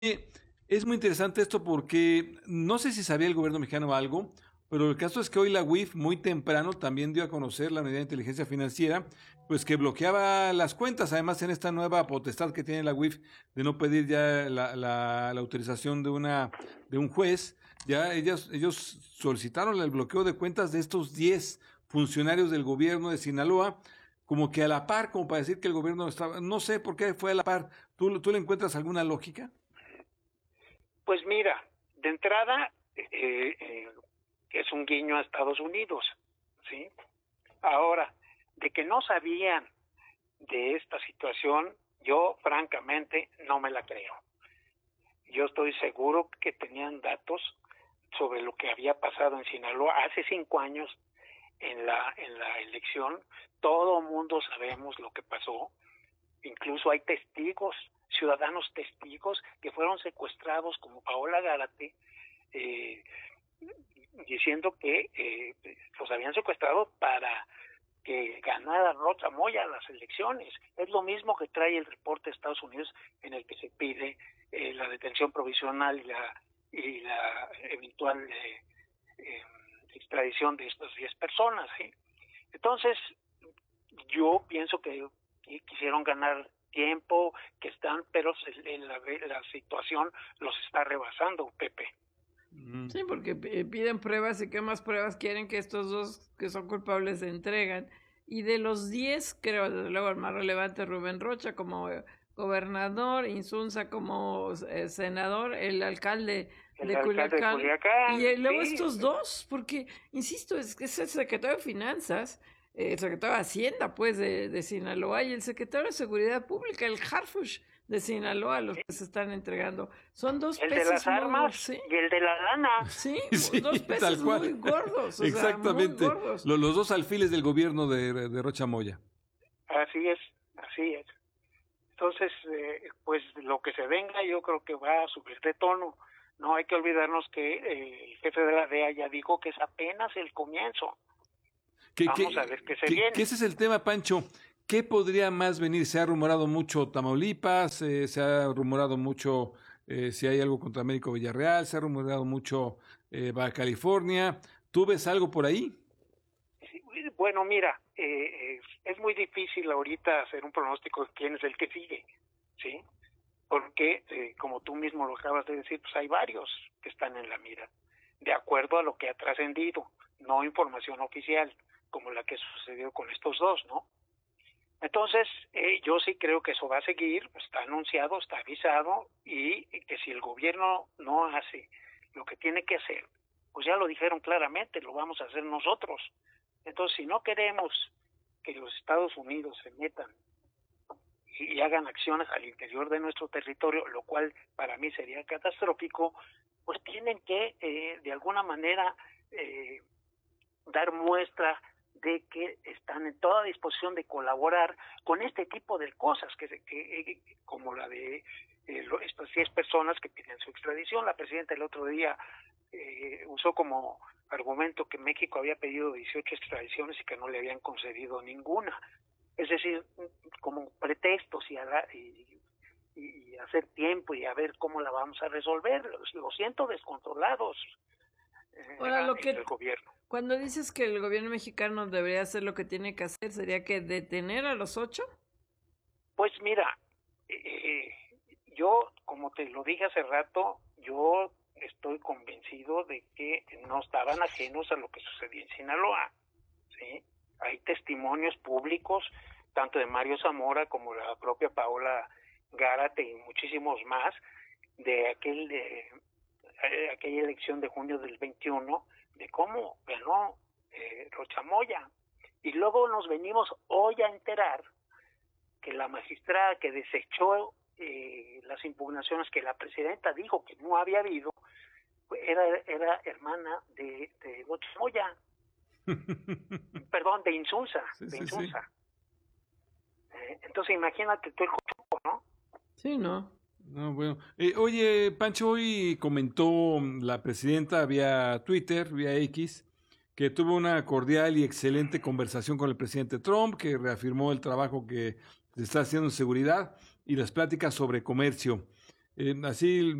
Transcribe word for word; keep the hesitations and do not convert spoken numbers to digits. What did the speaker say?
Eh, Es muy interesante esto porque no sé si sabía el gobierno mexicano algo, pero el caso es que hoy la U I F muy temprano también dio a conocer la unidad de inteligencia financiera, pues que bloqueaba las cuentas, además en esta nueva potestad que tiene la U I F de no pedir ya la, la, la autorización de una de un juez, ya ellas, ellos solicitaron el bloqueo de cuentas de estos diez funcionarios del gobierno de Sinaloa, como que a la par, como para decir que el gobierno estaba, no sé por qué fue a la par. ¿Tú, tú le encuentras alguna lógica? Pues mira, de entrada, eh, eh, es un guiño a Estados Unidos, ¿sí? Ahora, de que no sabían de esta situación, yo francamente no me la creo. Yo estoy seguro que tenían datos sobre lo que había pasado en Sinaloa hace cinco años en la en la elección. Todo mundo sabemos lo que pasó. Incluso hay testigos, ciudadanos testigos que fueron secuestrados, como Paola Gárate, eh, diciendo que eh, los habían secuestrado para que ganara Rocha Moya las elecciones. Es lo mismo que trae el reporte de Estados Unidos en el que se pide eh, la detención provisional y la y la eventual eh, eh, extradición de estas diez personas, ¿sí? Entonces, yo pienso que, que quisieron ganar tiempo, que están, pero la, la situación los está rebasando, Pepe. Sí, porque piden pruebas y qué más pruebas quieren que estos dos que son culpables se entregan. Y de los diez, creo, desde luego el más relevante es Rubén Rocha como gobernador, Insunza como eh, senador, el alcalde, el de, alcalde Culiacán, de Culiacán. Y luego sí. estos dos, porque, insisto, es que es el secretario de Finanzas, eh, el secretario de Hacienda, pues, de, de Sinaloa, y el secretario de Seguridad Pública, el Harfush de Sinaloa, los que se están entregando. Son dos el peces de las armas muy, ¿sí? Y el de la lana. Sí, sí, dos peces muy gordos. O Exactamente. Sea, muy gordos. Los, los dos alfiles del gobierno de, de Rocha Moya. Así es, así es. Entonces, eh, pues lo que se venga yo creo que va a subir de tono. No hay que olvidarnos que eh, el jefe de la D E A ya dijo que es apenas el comienzo. ¿Qué, Vamos qué, a ver qué se qué, viene. Que ese es el tema, Pancho. ¿Qué podría más venir? Se ha rumorado mucho Tamaulipas, eh, se ha rumorado mucho eh, si hay algo contra Américo Villarreal, se ha rumorado mucho eh, Baja California. ¿Tú ves algo por ahí? Sí, bueno, mira, eh, es muy difícil ahorita hacer un pronóstico de quién es el que sigue, ¿sí? Porque, eh, como tú mismo lo acabas de decir, pues hay varios que están en la mira, de acuerdo a lo que ha trascendido, no información oficial, como la que sucedió con estos dos, ¿no? Entonces, eh, yo sí creo que eso va a seguir, está anunciado, está avisado, y que si el gobierno no hace lo que tiene que hacer, pues ya lo dijeron claramente, lo vamos a hacer nosotros. Entonces, si no queremos que los Estados Unidos se metan y, y hagan acciones al interior de nuestro territorio, lo cual para mí sería catastrófico, pues tienen que, eh, de alguna manera, eh, dar muestra de que están en toda disposición de colaborar con este tipo de cosas, que, que como la de eh, estas diez personas que piden su extradición. La presidenta el otro día eh, usó como argumento que México había pedido dieciocho extradiciones y que no le habían concedido ninguna. Es decir, como pretextos y, a, y, y hacer tiempo y a ver cómo la vamos a resolver. Los, los siento descontrolados eh, Ahora, lo en que, el gobierno. Cuando dices que el gobierno mexicano debería hacer lo que tiene que hacer, ¿sería que detener a los ocho? Pues mira, eh, yo, como te lo dije hace rato, yo estoy convencido de que no estaban ajenos a lo que sucedía en Sinaloa, ¿sí? Hay testimonios públicos, tanto de Mario Zamora como la propia Paola Gárate y muchísimos más, de aquel de, de aquella elección de junio del veintiuno, de cómo ganó eh, Rocha Moya. Y luego nos venimos hoy a enterar que la magistrada que desechó eh, las impugnaciones que la presidenta dijo que no había habido, era, era hermana de, de Rocha Moya. Perdón, de Insunza, sí, de sí, Insunza. Sí. Eh, entonces imagínate tú el cochupo, ¿no? Sí, ¿no? No, bueno. Eh, oye, Pancho, hoy comentó la presidenta vía Twitter, vía X, que tuvo una cordial y excelente conversación con el presidente Trump, que reafirmó el trabajo que se está haciendo en seguridad y las pláticas sobre comercio. eh, así